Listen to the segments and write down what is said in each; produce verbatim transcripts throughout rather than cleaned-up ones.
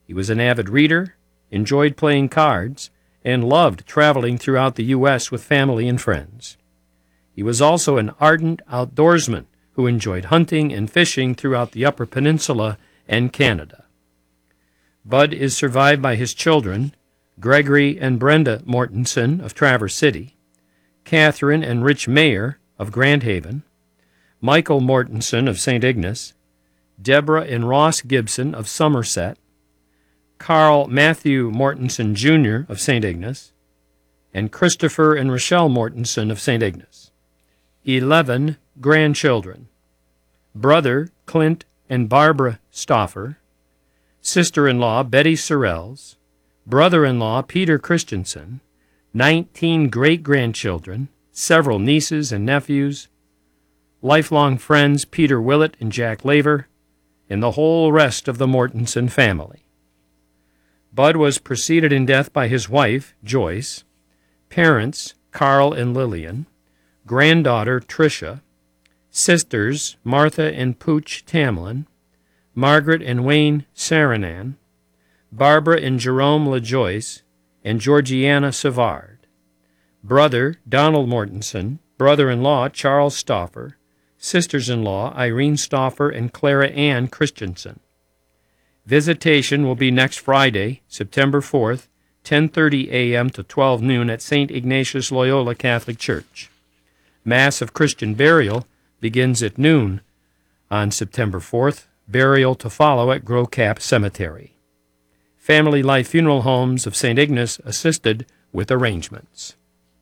He was an avid reader, enjoyed playing cards, and loved traveling throughout the U S with family and friends. He was also an ardent outdoorsman who enjoyed hunting and fishing throughout the Upper Peninsula and Canada. Bud is survived by his children, Gregory and Brenda Mortensen of Traverse City, Catherine and Rich Mayer of Grand Haven, Michael Mortensen of Saint Ignace, Deborah and Ross Gibson of Somerset, Carl Matthew Mortensen Junior of Saint Ignace, and Christopher and Rochelle Mortensen of Saint Ignace. Eleven grandchildren: brother Clint and Barbara Stauffer, sister-in-law Betty Sorrells, brother-in-law Peter Christensen, nineteen great-grandchildren, several nieces and nephews, lifelong friends Peter Willett and Jack Laver, and the whole rest of the Mortensen family. Bud was preceded in death by his wife, Joyce, parents, Carl and Lillian, granddaughter, Tricia, sisters, Martha and Pooch Tamlin, Margaret and Wayne Saranan, Barbara and Jerome LaJoyce, and Georgiana Savard, brother, Donald Mortensen, brother-in-law, Charles Stauffer, sisters-in-law, Irene Stauffer and Clara Ann Christensen. Visitation will be next Friday, September fourth, ten thirty a.m. to twelve noon at Saint Ignatius Loyola Catholic Church. Mass of Christian burial begins at noon on September fourth, burial to follow at Gros Cap Cemetery. Family Life Funeral Homes of Saint Ignace assisted with arrangements.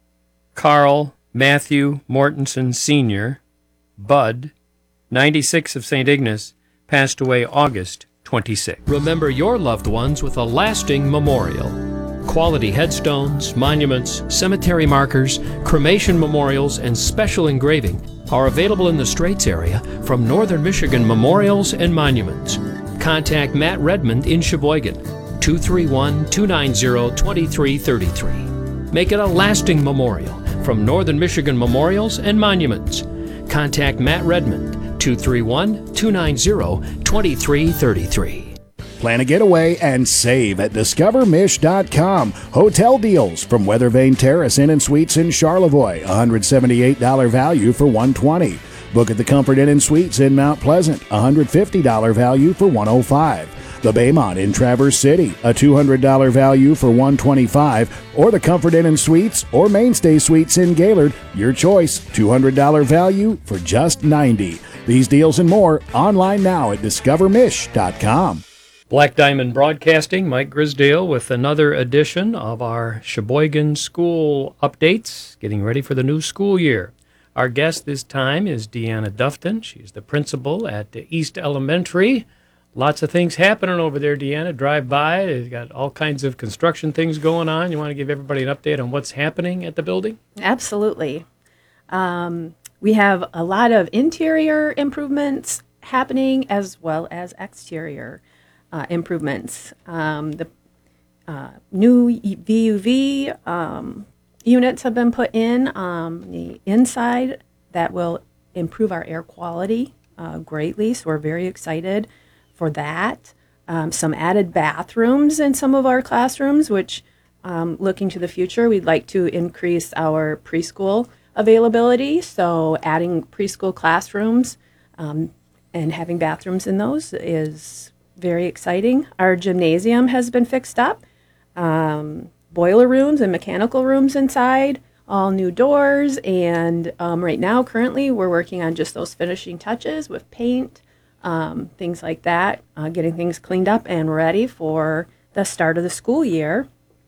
Carl Matthew Mortensen Senior, Bud, ninety-six of Saint Ignace, passed away August twenty-sixth. Remember your loved ones with a lasting memorial. Quality headstones, monuments, cemetery markers, cremation memorials, and special engraving are available in the Straits area from Northern Michigan Memorials and Monuments. Contact Matt Redmond in Sheboygan, two three one, two nine zero, two three three three. Make it a lasting memorial from Northern Michigan Memorials and Monuments. Contact Matt Redmond, two three one, two nine zero, two three three three. Plan a getaway and save at discover mish dot com. Hotel deals from Weather Vane Terrace Inn and Suites in Charlevoix, one hundred seventy-eight dollars value for one hundred twenty dollars. Book at the Comfort Inn and Suites in Mount Pleasant, one hundred fifty dollars value for one hundred five dollars. The Baymont in Traverse City, a two hundred dollars value for one hundred twenty-five dollars, or the Comfort Inn and Suites or Mainstay Suites in Gaylord, your choice, two hundred dollars value for just ninety dollars. These deals and more online now at discover mish dot com. Black Diamond Broadcasting, Mike Grisdale with another edition of our Sheboygan School Updates, getting ready for the new school year. Our guest this time is Deanna Dufton. She's the principal at East Elementary. Lots of things happening over there, Deanna. Drive by. They've got all kinds of construction things going on. You want to give everybody an update on what's happening at the building? Absolutely. Um, we have a lot of interior improvements happening as well as exterior uh, improvements. Um, the uh, new V U V um, units have been put in um, the inside that will improve our air quality uh, greatly, so we're very excited for that. Um, some added bathrooms in some of our classrooms, which um, looking to the future, we'd like to increase our preschool availability. So adding preschool classrooms um, and having bathrooms in those is very exciting. Our gymnasium has been fixed up. Um, boiler rooms and mechanical rooms inside, all new doors. And um, right now, currently, we're working on just those finishing touches with paint, Um, things like that, uh, getting things cleaned up and ready for the start of the school year.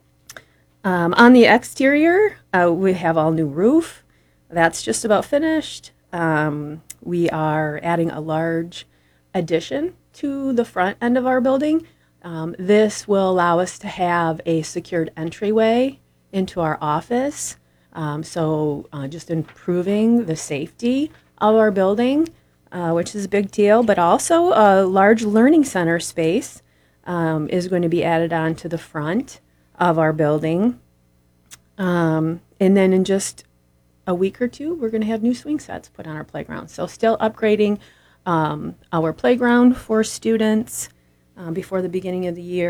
Um, on the exterior, uh, we have all new roof. That's just about finished. Um, we are adding a large addition to the front end of our building. Um, this will allow us to have a secured entryway into our office. Um, so uh, just improving the safety of our building. Uh, which is a big deal, but also a large learning center space um, is going to be added on to the front of our building. Um, and then in just a week or two, we're going to have new swing sets put on our playground. So still upgrading um, our playground for students uh, before the beginning of the year.